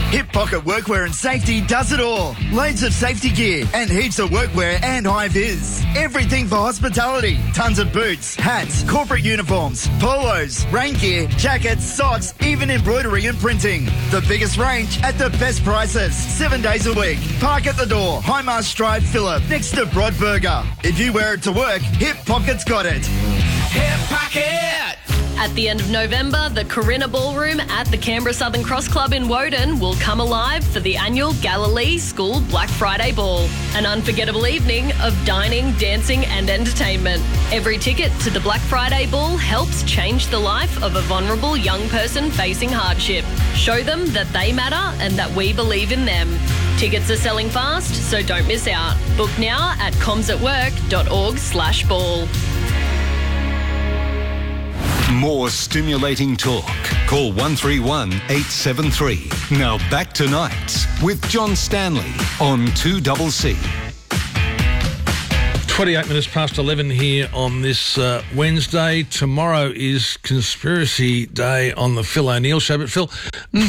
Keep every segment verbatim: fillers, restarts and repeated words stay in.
Hip Pocket Workwear and Safety does it all. Loads of safety gear and heaps of workwear and high-vis. Everything for hospitality. Tons of boots, hats, corporate uniforms, polos, rain gear, jackets, socks, even embroidery and printing. The biggest range at the best prices. Seven days a week. Park at the door. Highmast Drive, Phillip, next to Broadburger. If you wear it to work, Hip Pocket's got it. Hip Pocket! At the end of November, the Corinna Ballroom at the Canberra Southern Cross Club in Woden will come alive for the annual Galilee School Black Friday Ball. An unforgettable evening of dining, dancing and entertainment. Every ticket to the Black Friday Ball helps change the life of a vulnerable young person facing hardship. Show them that they matter and that we believe in them. Tickets are selling fast, so don't miss out. Book now at comsatwork.org slash ball. More stimulating talk. Call one three one, eight seven three. Now back to Nights with John Stanley on two C C. twenty-eight minutes past eleven here on this uh, Wednesday. Tomorrow is Conspiracy Day on the Phil O'Neill Show. But Phil...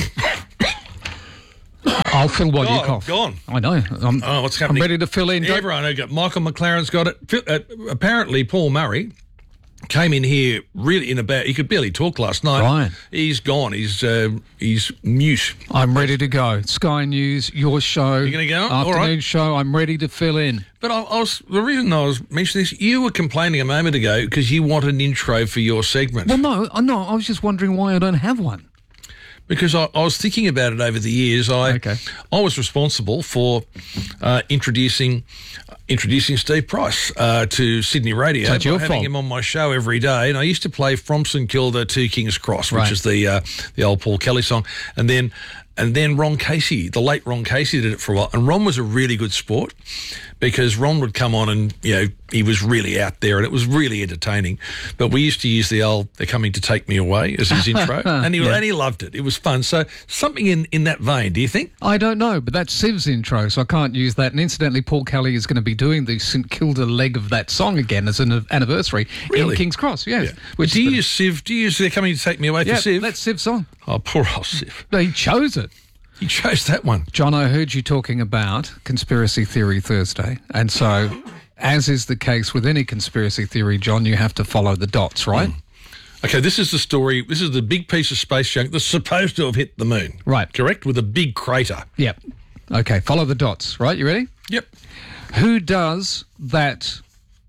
I'll fill while oh, you cough. Gone. I know. I'm, oh, what's happening? I'm ready to fill in. Everyone who got Michael McLaren's got it. Phil, uh, apparently, Paul Murray came in here really in about. He could barely talk last night. Right. He's gone. He's uh, he's mute. I'm ready to go. Sky News, your show. You're going to go? Afternoon All right. show. I'm ready to fill in. But I, I was the reason I was mentioning this. You were complaining a moment ago because you wanted an intro for your segment. Well, no, no. I was just wondering why I don't have one. Because I, I was thinking about it over the years. I okay. I was responsible for uh, introducing introducing Steve Price uh, to Sydney Radio. So it's your having fault. him on my show every day. And I used to play From St Kilda to King's Cross, which right. is the uh, the old Paul Kelly song. And then and then Ron Casey, the late Ron Casey, did it for a while. And Ron was a really good sport because Ron would come on and, you know, he was really out there and it was really entertaining. But we used to use the old "They're Coming to Take Me Away" as his intro. And he, yeah. and he loved it. It was fun. So something in, in that vein, do you think? I don't know, but that's Siv's intro, so I can't use that. And incidentally, Paul Kelly is going to be doing the St Kilda leg of that song again as an anniversary really? in King's Cross. Yes. Yeah. Which do you use Siv? Do you use "They're Coming to Take Me Away" yeah, for Siv? that's Siv's song. Oh, poor old Siv. No, he chose it. He chose that one. John, I heard you talking about Conspiracy Theory Thursday, and so, as is the case with any conspiracy theory, John, you have to follow the dots, right? Mm. Okay, this is the story. This is the big piece of space junk that's supposed to have hit the moon. Right. Correct? With a big crater. Yep. Okay, follow the dots, right? You ready? Yep. Who does that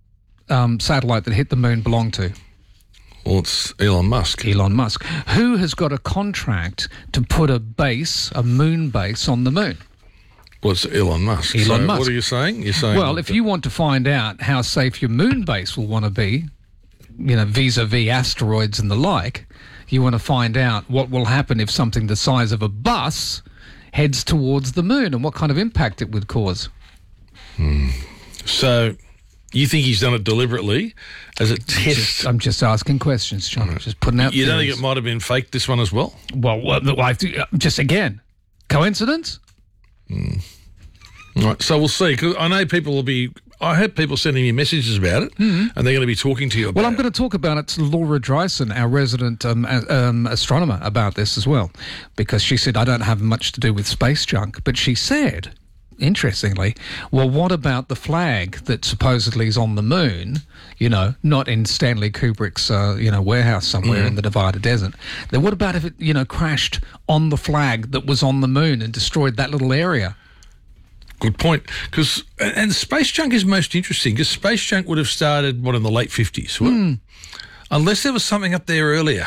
um, satellite that hit the moon belong to? Well, it's Elon Musk. Elon Musk. Who has got a contract to put a base, a moon base, on the moon? Well, it's Elon Musk. Elon so Musk. What are you saying? You're saying... Well, if you want to find out how safe your moon base will want to be, you know, vis-a-vis asteroids and the like, you want to find out what will happen if something the size of a bus heads towards the moon and what kind of impact it would cause. Hmm. So... You think he's done it deliberately as a test? Just, I'm just asking questions, John. Right. Just putting out You theories. don't think it might have been faked, this one as well? Well, well I think, just again, coincidence? Mm. All right, so we'll see. Cause I know people will be... I had people sending me messages about it, mm-hmm. and they're going to be talking to you about it. Well, I'm going to talk about it to Laura Dryson, our resident um, um, astronomer, about this as well, because she said, I don't have much to do with space junk, but she said... Interestingly, well, what about the flag that supposedly is on the moon, you know, not in Stanley Kubrick's, uh, you know, warehouse somewhere mm. in the Nevada desert? Then what about if it, you know, crashed on the flag that was on the moon and destroyed that little area? Good point. Because and space junk is most interesting because space junk would have started, what, in the late fifties? Well, mm. Unless there was something up there earlier.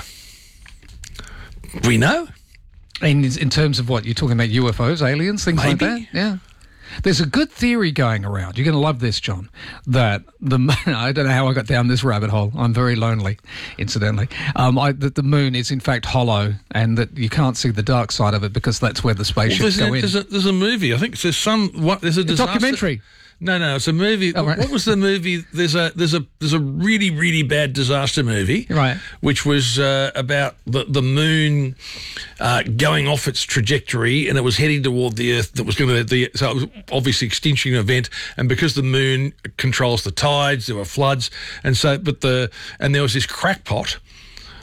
We know? In, in terms of what? You're talking about U F Os, aliens, things Maybe. like that? Yeah. There's a good theory going around. You're going to love this, John, that the I don't know how I got down this rabbit hole. I'm very lonely, incidentally. Um, I, that the moon is in fact hollow and that you can't see the dark side of it because that's where the spaceships well, go a, in. There's a, there's a movie. I think there's some. What, there's a, a disaster. documentary. No, no, it's a movie. Oh, right. What was the movie? There's a there's a there's a really really bad disaster movie, right? Which was uh, about the the moon uh, going off its trajectory and it was heading toward the Earth. That was going to the so it was obviously extinction event, and because the moon controls the tides, there were floods, and so but the and there was this crackpot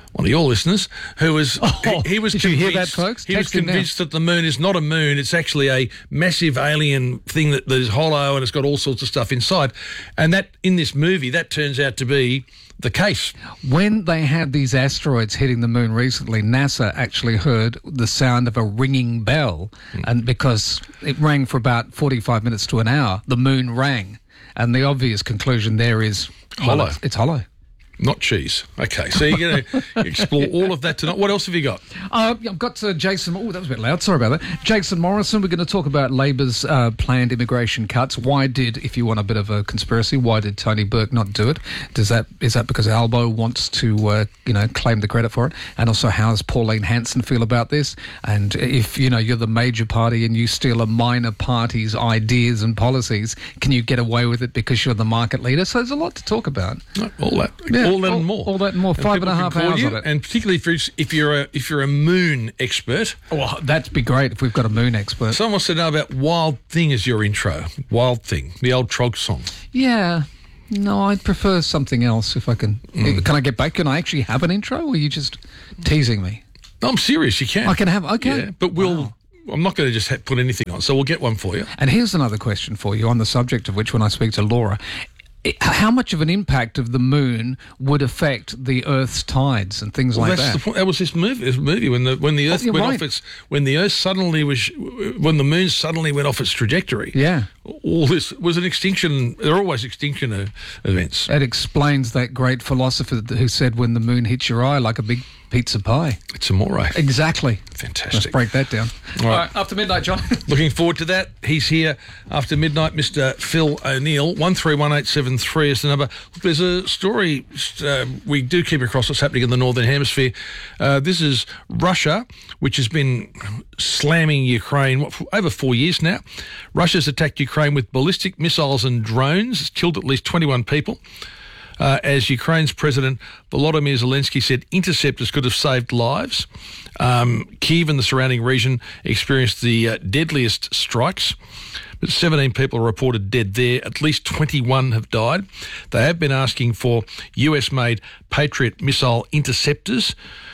one of your listeners, who was Oh, he, he was did you convinced, hear that, folks? He was Text him now. convinced that the moon is not a moon; it's actually a massive alien thing that, that is hollow and it's got all sorts of stuff inside. And that in this movie, that turns out to be the case. When they had these asteroids hitting the moon recently, NASA actually heard the sound of a ringing bell, Mm. and because it rang for about forty-five minutes to an hour, the moon rang. And the obvious conclusion there is well, Hollow. it's, it's hollow. Not cheese. Okay, so you're going to explore all of that tonight. What else have you got? Uh, I've got uh, Jason. Oh, that was a bit loud. Sorry about that. Jason Morrison. We're going to talk about Labor's uh, planned immigration cuts. Why did, if you want a bit of a conspiracy, why did Tony Burke not do it? Does that is that because Albo wants to, uh, you know, claim the credit for it? And also, how does Pauline Hanson feel about this? And if you know you're the major party and you steal a minor party's ideas and policies, can you get away with it because you're the market leader? So there's a lot to talk about. All that, Yeah. all that all, and more, all that and more. Five and a people half can call hours you, of it. and particularly if you're, if you're a if you're a moon expert. Well, that'd be great if we've got a moon expert. Someone wants to know about Wild Thing as your intro. Wild Thing, the old Trog song. Yeah. No, I'd prefer something else if I can. Mm. Can I get back? Can I actually have an intro, or are you just teasing me? No, I'm serious. You can. I can have. Okay. Yeah, but we'll. Wow. I'm not going to just ha- put anything on, so we'll get one for you. And here's another question for you on the subject of which, when I speak to Laura, it, how much of an impact of the moon would affect the Earth's tides and things Well, like that's that? the point. That was this movie. This movie when the when the Earth you're went right. off its when the Earth suddenly was when the moon suddenly went off its trajectory. Yeah. All this was an extinction. There are always extinction uh, events. It explains that great philosopher who said, "When the moon hits your eye like a big pizza pie." It's amore. Exactly. Fantastic. Let's break that down. All All right. right, after midnight, John. Looking forward to that. He's here after midnight. Mister Phil O'Neill. one three one eight seven three is the number. Look, there's a story uh, we do keep across what's happening in the Northern Hemisphere. Uh, this is Russia, which has been slamming Ukraine what, for over four years now. Russia's attacked Ukraine with ballistic missiles and drones. It's killed at least twenty-one people. Uh, as Ukraine's President Volodymyr Zelensky said, interceptors could have saved lives. Um, Kyiv and the surrounding region experienced the uh, deadliest strikes. But seventeen people are reported dead there. At least twenty-one have died. They have been asking for U S-made Patriot missile interceptors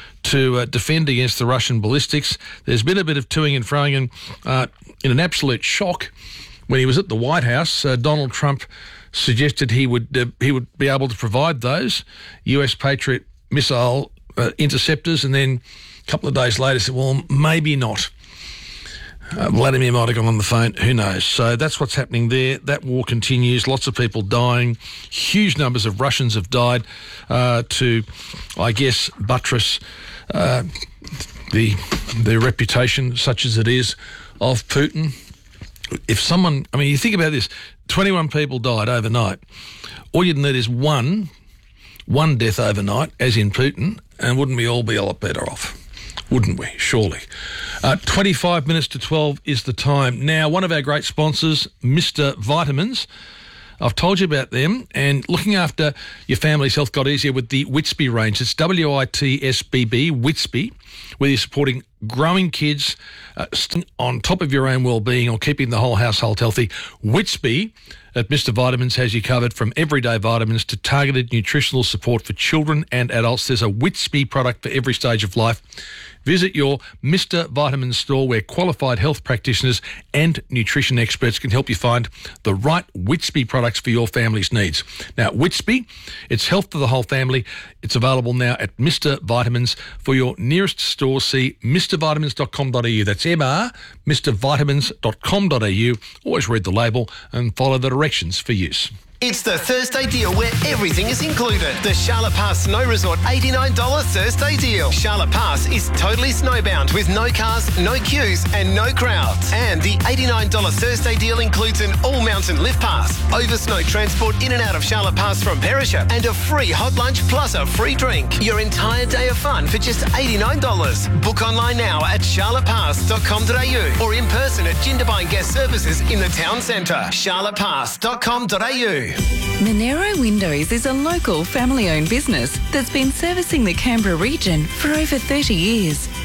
to uh, defend against the Russian ballistics. There's been a bit of toing and froing, and uh, in an absolute shock, when he was at the White House, uh, Donald Trump suggested he would uh, he would be able to provide those U S Patriot missile uh, interceptors, and then a couple of days later said, well, maybe not. Uh, Vladimir might have gone on the phone, who knows. So that's what's happening there. That war continues, lots of people dying, huge numbers of Russians have died uh, to, I guess, buttress uh, the the reputation, such as it is, of Putin. If someone, I mean, you think about this, twenty-one people died overnight. All you'd need is one, one death overnight, as in Putin, and wouldn't we all be a lot better off? Wouldn't we? Surely. Uh, twenty-five minutes to twelve is the time. Now, one of our great sponsors, Mister Vitamins. I've told you about them, and looking after your family's health got easier with the Whitby range. It's W I T S B B, Whitby, where you're supporting growing kids, uh, staying on top of your own well-being or keeping the whole household healthy. Whitby at Mister Vitamins has you covered from everyday vitamins to targeted nutritional support for children and adults. There's a Whitby product for every stage of life. Visit your Mister Vitamins store where qualified health practitioners and nutrition experts can help you find the right Whitby products for your family's needs. Now, Whitby, it's health for the whole family. It's available now at Mister Vitamins. For your nearest store, see mr vitamins dot com dot a u. That's M R, mr vitamins dot com dot a u. Always read the label and follow the directions for use. It's the Thursday deal where everything is included. The Charlotte Pass Snow Resort eighty-nine dollars Thursday deal. Charlotte Pass is totally snowbound with no cars, no queues and no crowds. And the eighty-nine dollars Thursday deal includes an all-mountain lift pass, over snow transport in and out of Charlotte Pass from Perisher, and a free hot lunch plus a free drink. Your entire day of fun for just eighty-nine dollars. Book online now at charlotte pass dot com dot a u or in person at Jindabyne Guest Services in the town centre. charlotte pass dot com dot a u. Monero Windows is a local family-owned business that's been servicing the Canberra region for over thirty years.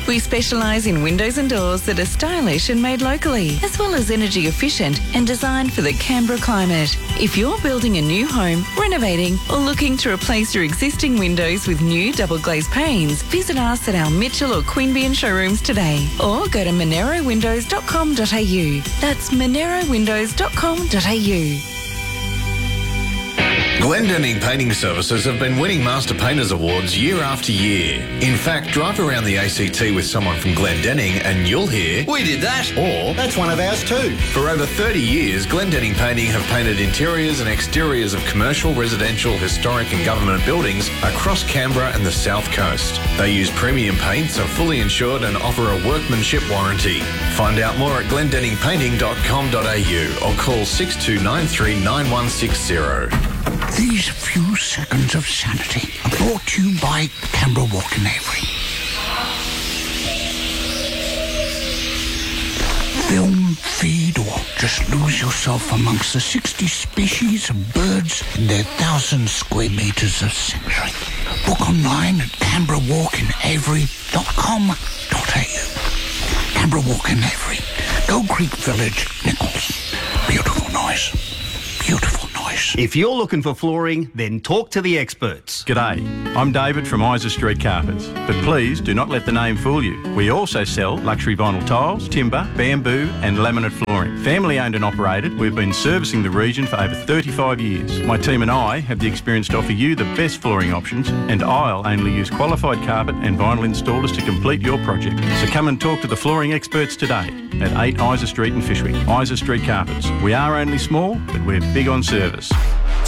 We specialise in windows and doors that are stylish and made locally, as well as energy efficient and designed for the Canberra climate. If you're building a new home, renovating, or looking to replace your existing windows with new double glazed panes, visit us at our Mitchell or Queanbeyan showrooms today, or go to monero windows dot com dot a u. That's monero windows dot com dot a u. Glendenning Painting Services have been winning Master Painters Awards year after year. In fact, drive around the A C T with someone from Glendenning and you'll hear, "We did that," or "That's one of ours too." For over thirty years, Glendenning Painting have painted interiors and exteriors of commercial, residential, historic and government buildings across Canberra and the South Coast. They use premium paints, are fully insured and offer a workmanship warranty. Find out more at glendenning painting dot com dot a u or call six two nine three nine one six zero. These few seconds of sanity are brought to you by Canberra Walk in Avery. Film, feed, or just lose yourself amongst the sixty species of birds in their thousand square metres of sanctuary. Book online at canberra walk in avery dot com dot a u. Canberra Walk in Avery, Gold Creek Village, Nichols. Beautiful noise. Beautiful noise. If you're looking for flooring, then talk to the experts. G'day, I'm David from Isa Street Carpets, but please do not let the name fool you. We also sell luxury vinyl tiles, timber, bamboo and laminate flooring. Family owned and operated, we've been servicing the region for over thirty-five years. My team and I have the experience to offer you the best flooring options, and I'll only use qualified carpet and vinyl installers to complete your project. So come and talk to the flooring experts today at eight Isa Street in Fishwick. Isa Street Carpets. We are only small, but we're big on service.